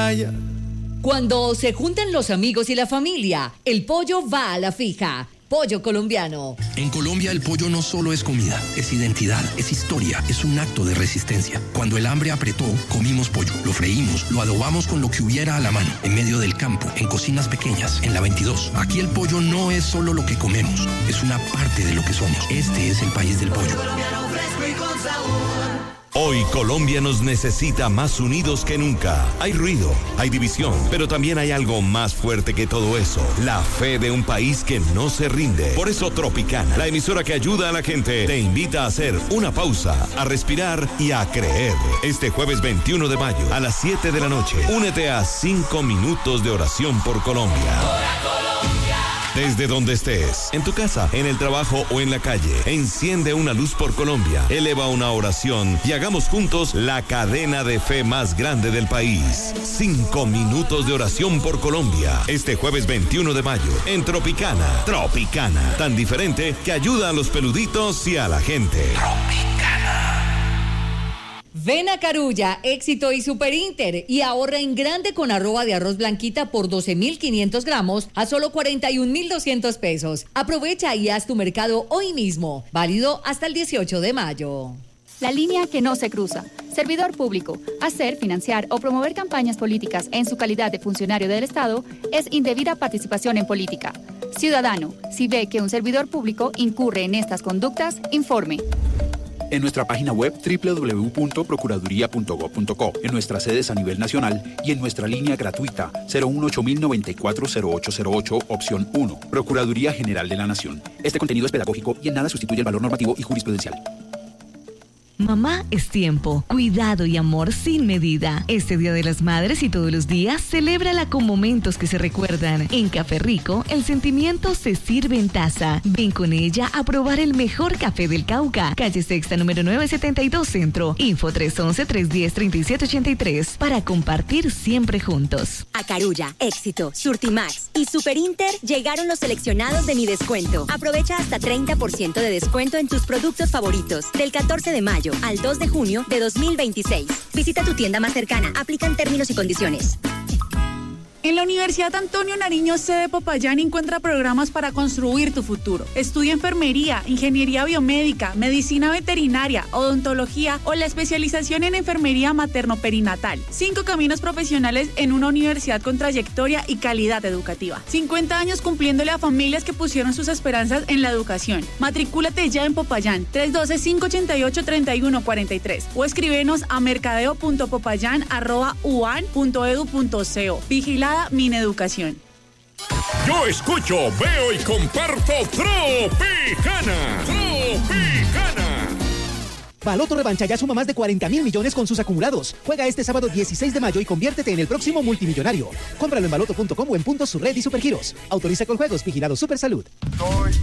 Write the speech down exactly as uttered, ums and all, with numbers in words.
playa. Cuando se juntan los amigos y la familia, el pollo va a la fija. Pollo colombiano. En Colombia el pollo no solo es comida, es identidad, es historia, es un acto de resistencia. Cuando el hambre apretó, comimos pollo, lo freímos, lo adobamos con lo que hubiera a la mano, en medio del campo, en cocinas pequeñas, en la veintidós. Aquí el pollo no es solo lo que comemos, es una parte de lo que somos. Este es el país del pollo. Hoy Colombia nos necesita más unidos que nunca. Hay ruido, hay división, pero también hay algo más fuerte que todo eso. La fe de un país que no se rinde. Por eso Tropicana, la emisora que ayuda a la gente, te invita a hacer una pausa, a respirar y a creer. Este jueves veintiuno de mayo a las siete de la noche, únete a cinco minutos de oración por Colombia. Desde donde estés, en tu casa, en el trabajo o en la calle, enciende una luz por Colombia, eleva una oración y hagamos juntos la cadena de fe más grande del país. Cinco minutos de oración por Colombia. Este jueves veintiuno de mayo, en Tropicana. Tropicana, tan diferente que ayuda a los peluditos y a la gente. Tropicana. Ven a Carulla, Éxito y Super Inter y ahorra en grande con arroba de arroz blanquita por doce mil quinientos gramos a solo cuarenta y un mil doscientos pesos. Aprovecha y haz tu mercado hoy mismo. Válido hasta el dieciocho de mayo. La línea que no se cruza. Servidor público. Hacer, financiar o promover campañas políticas en su calidad de funcionario del Estado es indebida participación en política. Ciudadano, si ve que un servidor público incurre en estas conductas, informe. En nuestra página web doble u doble u doble u punto procuraduría punto gob punto co, en nuestras sedes a nivel nacional y en nuestra línea gratuita cero uno ocho mil noventa y cuatro cero ocho cero ocho, opción uno. Procuraduría General de la Nación. Este contenido es pedagógico y en nada sustituye el valor normativo y jurisprudencial. Mamá es tiempo, cuidado y amor sin medida. Este Día de las Madres y todos los días, celébrala con momentos que se recuerdan. En Café Rico, el sentimiento se sirve en taza. Ven con ella a probar el mejor café del Cauca. Calle Sexta, número novecientos setenta y dos Centro. Info tres once, tres diez, treinta y siete ochenta y tres. Para compartir siempre juntos. A Carulla, Éxito, Surtimax y Super Inter llegaron los seleccionados de Mi Descuento. Aprovecha hasta treinta por ciento de descuento en tus productos favoritos. Del catorce de mayo al dos de junio de dos mil veintiséis. Visita tu tienda más cercana. Aplican términos y condiciones. En la Universidad Antonio Nariño, sede Popayán, encuentra programas para construir tu futuro. Estudia enfermería, ingeniería biomédica, medicina veterinaria, odontología o la especialización en enfermería materno-perinatal. Cinco caminos profesionales en una universidad con trayectoria y calidad educativa. cincuenta años cumpliéndole a familias que pusieron sus esperanzas en la educación. Matricúlate ya en Popayán, tres uno dos, cinco ocho ocho, tres uno cuatro tres o escríbenos a mercadeo punto popayán arroba u a n punto e d u punto co. Vigila Mineducación. Yo escucho, veo y comparto Tropicana. Tropicana. Baloto Revancha ya suma más de cuarenta mil millones con sus acumulados. Juega este sábado dieciséis de mayo y conviértete en el próximo multimillonario. Cómpralo en baloto punto com o en puntos Surred y Supergiros. Autoriza con juegos. Vigilado Supersalud.